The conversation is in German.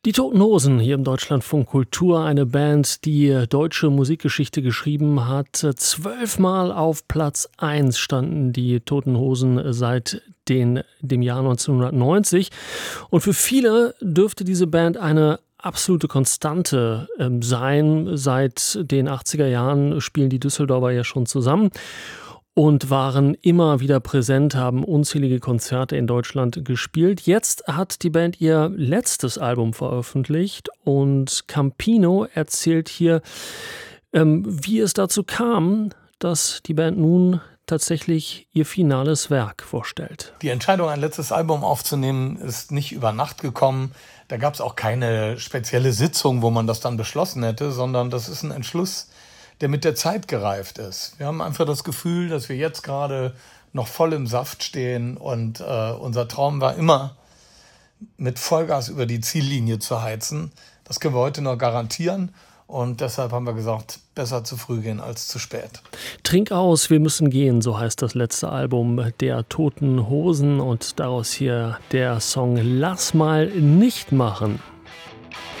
Die Toten Hosen hier im Deutschlandfunk Kultur, eine Band, die deutsche Musikgeschichte geschrieben hat. 12-mal auf Platz 1 standen die Toten Hosen seit dem Jahr 1990. Und für viele dürfte diese Band eine absolute Konstante sein. Seit den 80er Jahren spielen die Düsseldorfer ja schon zusammen und waren immer wieder präsent, haben unzählige Konzerte in Deutschland gespielt. Jetzt hat die Band ihr letztes Album veröffentlicht und Campino erzählt hier, wie es dazu kam, dass die Band nun tatsächlich ihr finales Werk vorstellt. Die Entscheidung, ein letztes Album aufzunehmen, ist nicht über Nacht gekommen. Da gab es auch keine spezielle Sitzung, wo man das dann beschlossen hätte, sondern das ist ein Entschluss, der mit der Zeit gereift ist. Wir haben einfach das Gefühl, dass wir jetzt gerade noch voll im Saft stehen und unser Traum war immer, mit Vollgas über die Ziellinie zu heizen. Das können wir heute noch garantieren und deshalb haben wir gesagt, besser zu früh gehen als zu spät. Trink aus, wir müssen gehen, so heißt das letzte Album der Toten Hosen und daraus hier der Song Lass mal nicht machen.